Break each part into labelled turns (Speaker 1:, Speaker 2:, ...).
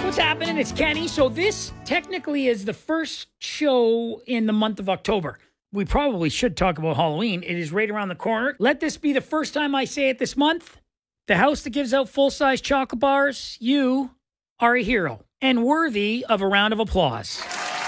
Speaker 1: what's happening? It's Kenny. So this technically is the first show in the month of October. We probably should talk about Halloween. It is right around the corner. Let this be the first time I say it this month. The house that gives out full-size chocolate bars, you are a hero and worthy of a round of applause.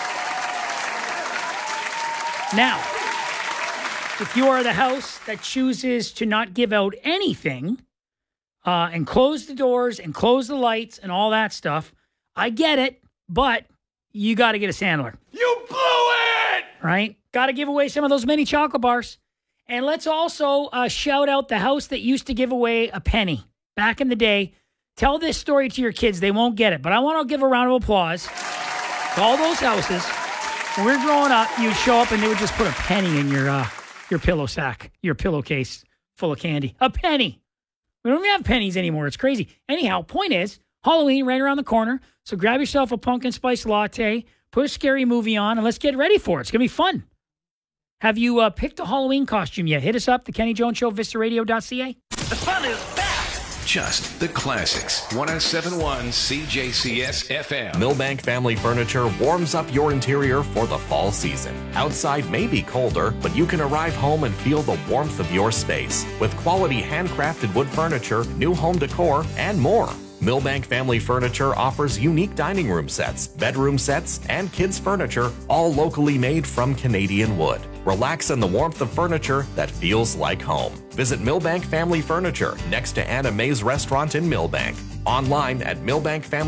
Speaker 1: Now, if you are the house that chooses to not give out anything and close the doors and close the lights and all that stuff, I get it, but you got to get a Sandler.
Speaker 2: You blew it!
Speaker 1: Right? Got to give away some of those mini chocolate bars. And let's also shout out the house that used to give away a penny back in the day. Tell this story to your kids. They won't get it. But I want to give a round of applause to all those houses. When we were growing up, you'd show up and they would just put a penny in your pillow sack, your pillowcase full of candy. A penny. We don't even have pennies anymore. It's crazy. Anyhow, point is, Halloween right around the corner. So grab yourself a pumpkin spice latte, put a scary movie on, and let's get ready for it. It's going to be fun. Have you picked a Halloween costume yet? Hit us up, The Kenny Jones Show, vistaradio.ca.
Speaker 2: The fun is back.
Speaker 3: Just the classics. 107.1 CJCS FM.
Speaker 4: Milbank Family Furniture warms up your interior for the fall season. Outside may be colder, but you can arrive home and feel the warmth of your space with quality handcrafted wood furniture, new home decor, and more. Milbank Family Furniture offers unique dining room sets, bedroom sets, and kids' furniture, all locally made from Canadian wood. Relax in the warmth of furniture that feels like home. Visit Milbank Family Furniture next to Anna Mae's restaurant in Milbank. Online at Milbank Family